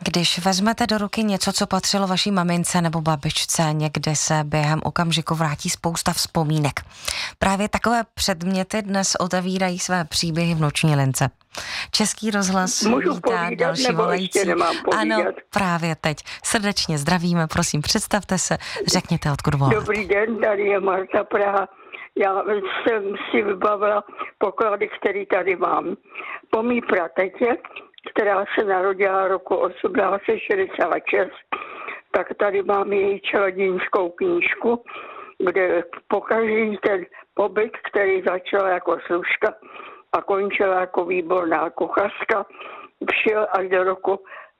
Když vezmete do ruky něco, co patřilo vaší mamince nebo babičce, někde se během okamžiku vrátí spousta vzpomínek. Právě takové předměty dnes otevírají své příběhy v noční lince. Český rozhlas vítá další volající. Ano, právě teď. Srdečně zdravíme, prosím, představte se, řekněte, odkud voláte. Dobrý den, tady je Marta Praha. Já jsem si vybavila poklady, který tady mám. Po mý pratetě, která se narodila roku 1866, tak tady mám její čarodějnickou knížku, kde pokaždý ten pobyt, který začal jako služka a končila jako výborná kuchařka, šel až do roku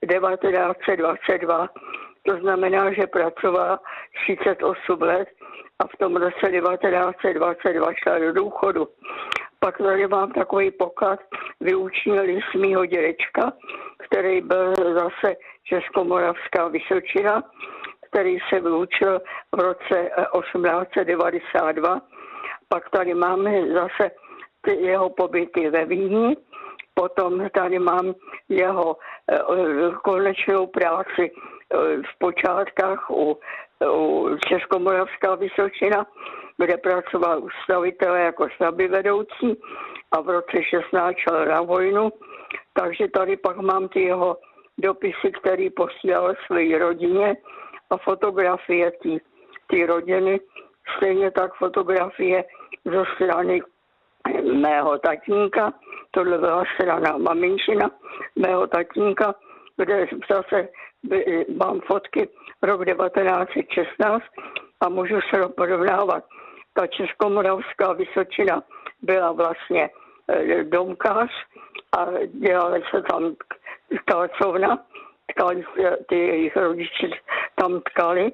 1922. To znamená, že pracovala 38 let a v tom roce 1922 šla do důchodu. Pak tady mám takový poklad vyuční list mýho dědečka, který byl zase Českomoravská Vysočina, který se vyučil v roce 1892. Pak tady máme zase jeho pobyty ve Vídni, potom tady mám jeho konečnou práci v počátkách u Českomoravská Vysočina, kde pracoval u stavitele jako stavbyvedoucí a v roce 16 šel na vojnu. Takže tady pak mám ty jeho dopisy, který posílal své rodině a fotografie té rodiny. Stejně tak fotografie ze strany mého tatínka, tohle byla strana maminčina mého tatínka, kde zase mám fotky rok 1916 a můžu se porovnávat. Ta Českomoravská Vysočina byla vlastně domkář a dělali se tam tkalcovna, ty jejich rodiče tam tkali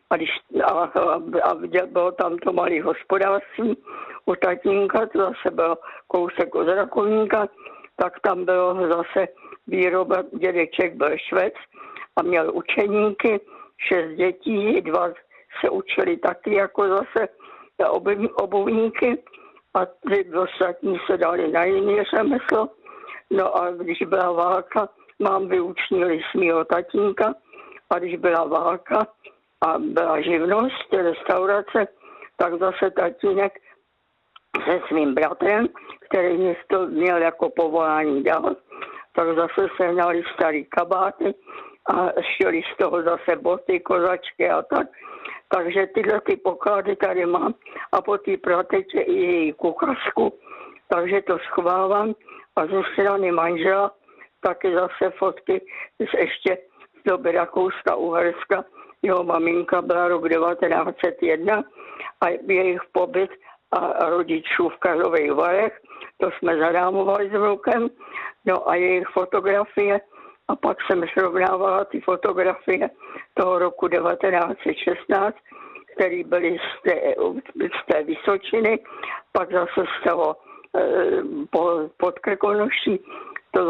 a bylo tam to malé hospodářství. U tatínka, to zase byl kousek od Rakovníka, tak tam bylo zase výroba, dědeček byl Švec a měl učeníky, 6 dětí, 2 se učili taky jako zase obuvníky a ty ostatní se dali na jiné řemeslo. No a když byla válka, mám vyuční list mýho tatínka a když byla válka a byla živnost, restaurace, tak zase tatínek se svým bratrem, který to měl jako povolání dál, tak zase sehnali starý kabáty a šli z toho zase boty, kozačky a tak. Takže tyhle ty poklady tady mám a po té pratetě i její kuchařku, takže to schovávám a ze strany manžela taky zase fotky ještě z doby Rakouska-Uherska. Jeho maminka byla rok 1901 a jejich pobyt a rodičů v Karlových Varech, to jsme zadámovali s vnukem, no a jejich fotografie a pak jsem srovnávala ty fotografie toho roku 1916, které byly z té Vysočiny, pak zase z toho Podkrkonoší, to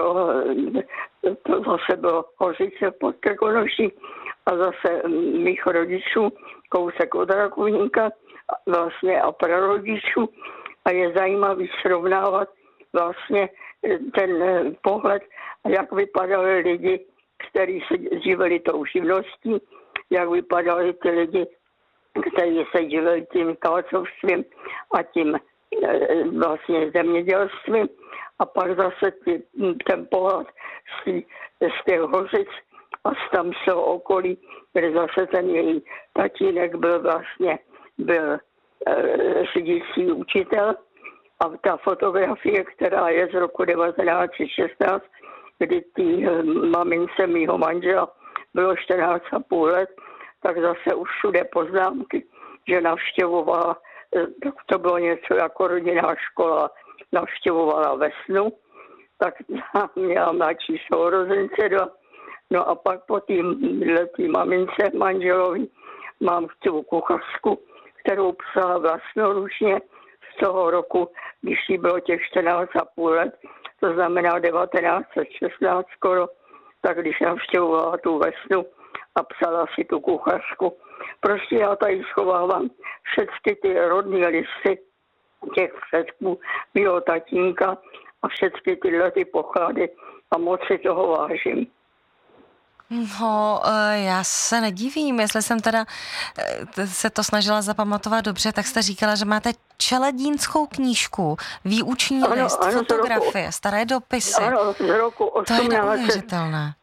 zase bylo Hořice pod Krkonoší a zase mých rodičů, kousek od Rakovníka, vlastně a prarodičů a je zajímavý srovnávat vlastně ten pohled, jak vypadali lidi, kteří se živili tou živností, jak vypadali ty lidi, kteří se živili tím kalcovstvím a tím vlastně zemědělstvím a pak zase ten pohled z těch Hořic a z tam z toho okolí, kde zase ten její tatínek byl řídící učitel a ta fotografie, která je z roku 1916, kdy ty mamince mýho manžela bylo 14,5 let, tak zase už všude poznámky, že navštěvovala, to bylo něco jako rodinná škola, navštěvovala Vesnu, tak měla mladší sourozence 2. No a pak po té mamince manželovi mám tu kuchařku, kterou psala vlastnoručně z toho roku, když jí bylo těch 14,5 let, to znamená 1916 skoro, tak když navštěvovala tu Vesnu a psala si tu kuchařku. Prostě já tady schovávám všechny ty rodné listy těch předků mýho tatínka a všechny tyhle ty poklady a moc si toho vážím. No, já se nedivím, jestli jsem teda se to snažila zapamatovat dobře, tak jste říkala, že máte čeledínskou knížku, výuční list, fotografie, staré dopisy. Ano, z roku To je neuvěřitelné.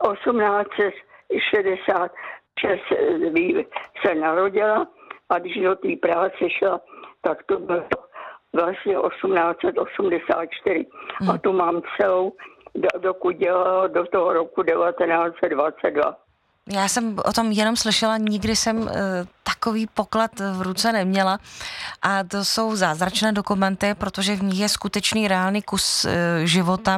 1866 se narodila a když do té práce šla, tak to bylo vlastně 1884. A tu mám celou, dokud dělala do toho roku 1922. Já jsem o tom jenom slyšela, nikdy jsem takový poklad v ruce neměla a to jsou zázračné dokumenty, protože v nich je skutečný reálný kus života.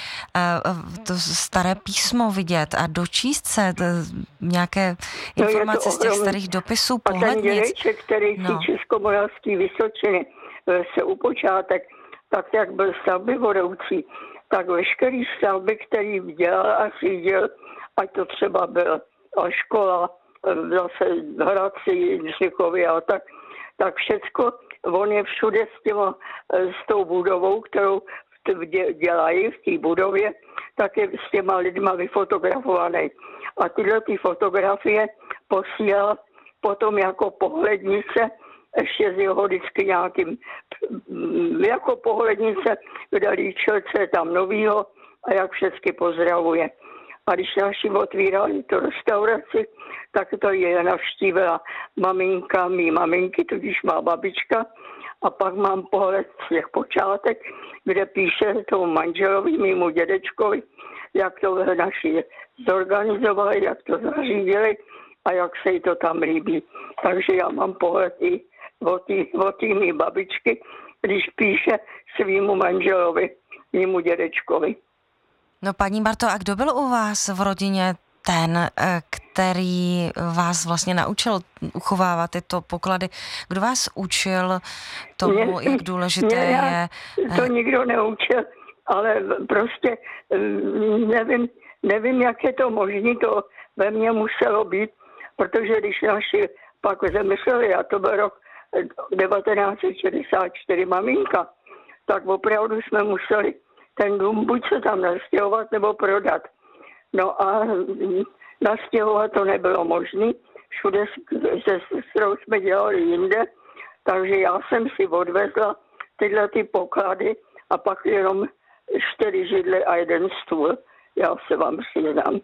To staré písmo vidět a dočíst se nějaké informace z těch starých dopisů, pohlednic. A ten dědeček, který z Českomoravský Vysočiny se u počátek, tak jak byl stavbyvodoucí, tak veškerý stavby, který dělal a řídil, ať to třeba byl a škola, zase v Hradci, Jindřichově a tak všecko, on je všude s tou budovou, kterou dělají v té budově, tak je s těma lidma vyfotografovaný. A tyhle ty fotografie posílal potom jako pohlednice, ještě z jeho vždycky nějakým, jako pohlednice, kde líčil, co je tam novýho a jak všechny pozdravuje. A když naši otvírali tu restauraci, tak to je navštívila maminka, mý maminky, tudíž má babička. A pak mám pohled z těch počátek, kde píše tomu manželovi, mému dědečkovi, jak to naši zorganizovali, jak to zařídili a jak se jí to tam líbí. Takže já mám pohled i od té mý babičky, když píše svýmu manželovi, mému dědečkovi. No paní Barto, a kdo byl u vás v rodině ten, který vás vlastně naučil uchovávat tyto poklady? Kdo vás učil tomu, jak důležité je? To nikdo neučil, ale prostě nevím, jak je to možné, to ve mně muselo být, protože když naši pak zemysleli, a to byl rok 1964 maminka, tak opravdu jsme museli ten dům buď se tam nastěhovat, nebo prodat. No a nastěhovat to nebylo možné. Všude se sestrou jsme dělali jinde, takže já jsem si odvezla tyhle ty poklady a pak jenom 4 židle a 1 stůl. Já se vám přiznám.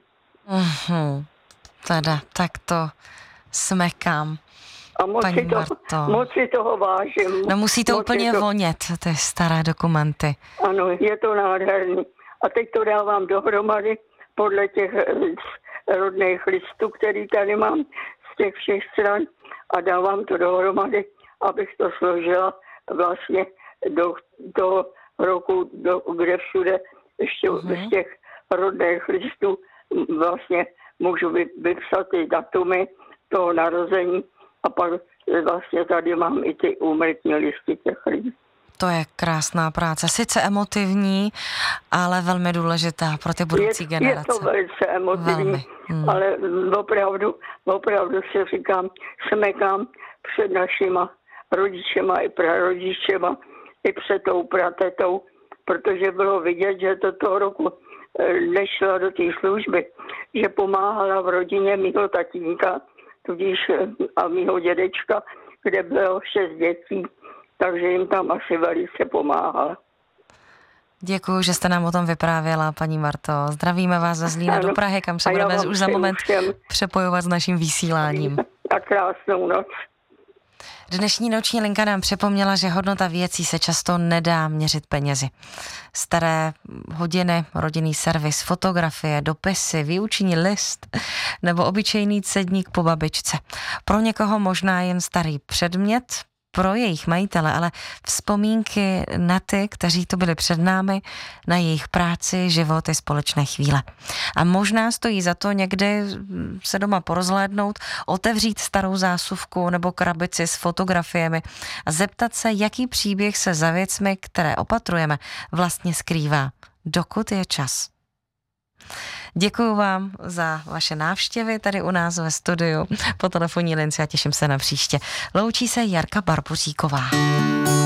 Teda, tak to smekám. A moc si toho vážím. No musí to úplně vonět, ty staré dokumenty. Ano, je to nádherný. A teď to dávám dohromady podle těch rodných listů, který tady mám z těch všech stran a dávám to dohromady, abych to složila vlastně do toho roku, kde všude ještě z těch rodných listů vlastně můžu vypsat ty datumy toho narození a pak vlastně tady mám i ty úmrtní listy těch lidí. To je krásná práce, sice emotivní, ale velmi důležitá pro ty budoucí generace. Je to velice emotivní, ale opravdu si říkám, smekám před našima rodičema i prarodičema, i před tou pratetou, protože bylo vidět, že do toho roku nešla do té služby, že pomáhala v rodině mýho tatínka, tudíž a mýho dědečka, kde bylo 6 dětí, takže jim tam asi velice pomáhala. Děkuji, že jste nám o tom vyprávěla, paní Marto. Zdravíme vás ze Zlína do Prahy, kam se budeme už za moment přepojovat s naším vysíláním. A krásnou noc. Dnešní noční linka nám připomněla, že hodnota věcí se často nedá měřit penězi. Staré hodiny, rodinný servis, fotografie, dopisy, výuční list nebo obyčejný cedník po babičce. Pro někoho možná jen starý předmět, pro jejich majitele, ale vzpomínky na ty, kteří tu byli před námi, na jejich práci, životy, společné chvíle. A možná stojí za to někdy se doma porozhlédnout, otevřít starou zásuvku nebo krabici s fotografiemi a zeptat se, jaký příběh se za věcmi, které opatrujeme, vlastně skrývá, dokud je čas. Děkuju vám za vaše návštěvy tady u nás ve studiu po telefonní lince a těším se na příště. Loučí se Jarka Barboříková.